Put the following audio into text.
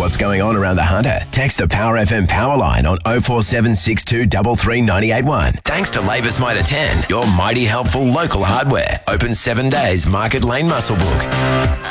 what's going on around the Hunter? Text the Power FM power line on 0476 233 981. Thanks to Labour's Mitre 10, your mighty helpful local hardware. Open 7 days, Market Lane Muswellbrook.